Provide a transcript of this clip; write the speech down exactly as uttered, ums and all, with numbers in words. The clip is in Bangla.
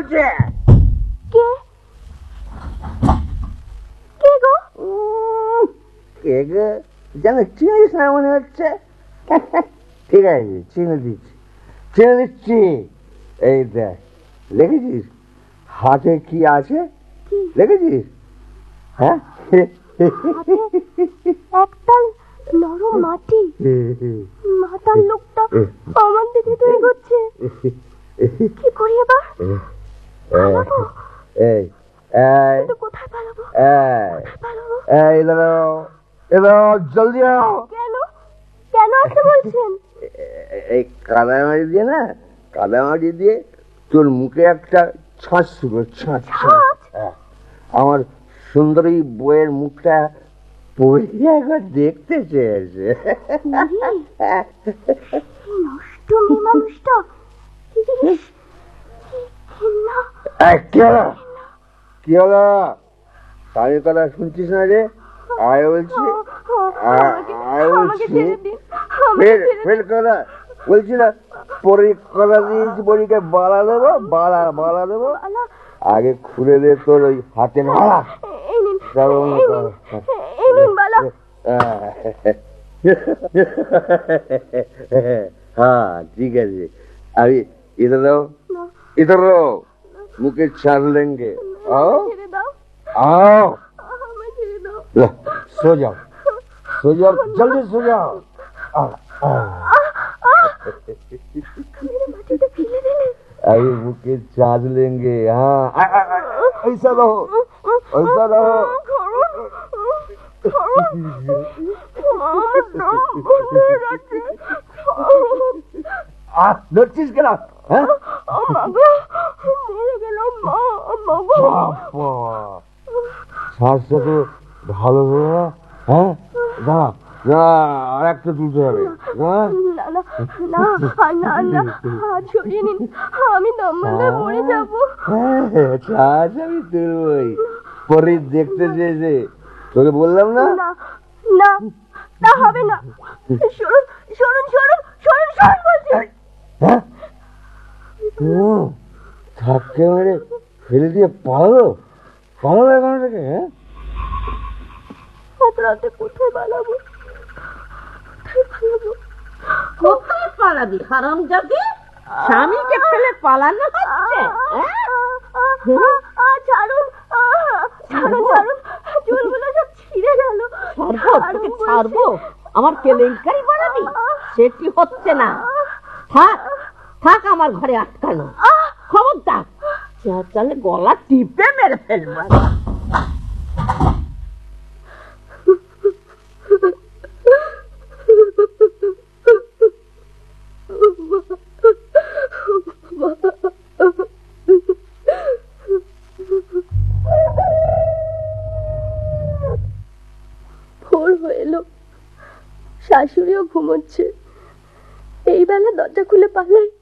বলছে। কে কে গো? কে গো জানো চিনিস না মনে হচ্ছে। ঠিক আছে চিনে দিচ্ছি চিনে দিচ্ছি। এই দেখ দেখেছিস হাতে কি আছে দেখেছিস? হ্যাঁ একটা নরম মাটি। মাথার লোকটা আমার দিকে তো এগোচ্ছে। কি করি এবার? পালাবো? এই এই কোথায় পালাবো? এই দাঁড়াও এবার জলদি আও। কেন কেন আসতে বলছেন? এই কাদামাটি দিয়ে না কাদামাটি দিয়ে তোর মুখে একটা ছাঁচ ছিল ছাঁচ ছাঁচ। আমার সুন্দরী বইয়ের মুখটা পড়ে একবার দেখতে চেয়েছে। নষ্ট মেয়ে মানুষটা কি হলো কি হলো কানে কথা শুনছিস না রে? আয় বলছি আয় বলছি ফের ফের কথা বলছি না পরি কথা দিয়েছি পরীকে বাড়া দেবো বাড়া বাড়া দেবো। আগে খুলে দে তোর ওই হাতে মারা। হ্যাঁ ঠিক আছে আমি इधर आओ इधर आओ मुझे चार लेंगे आओ आओ सो जाओ सो जाओ जल्दी सो जाओ। अभी मुझे चार्ज लेंगे। हाँ ऐसा रहो ऐसा रहो। নড়ছিস কেন? শ্বাসটা তো ভালো হলো। হ্যাঁ দাঁড়া দাঁড়া আর একটা তুলতে হবে। আমি মরে যাবো। শ্বাস আমি তুলবই পরে দেখতে চেয়েছে তোকে বললাম না। না তা হবে না। সরুন সরুন সরুন সরুন সরুন বলছি। হ্যাঁ ধাক্কা মেরে ফেলে দিয়ে পালালো পালালো এখান থেকে। হ্যাঁ রাতে কোথায় পালাবো কোথায় পালাবি হারামজাদি? স্বামীকে ফেলে পালানো হচ্ছে? ছাড়ুন ছাড়ুন ছাড়ুন চুলগুলো সব ছিঁড়ে গেল। ছাড়বো ছাড়বো আমার কেলেঙ্কারি বানাবি? সেটি হচ্ছে না। থাক থাক আমার ঘরে আটকানো। খবরদার চালে গলা টিপে মেরে ফেলবো। ভোর হয়ে এলো শাশুড়িও ঘুমোচ্ছে। এই বেলা দরজা খুলে পালাই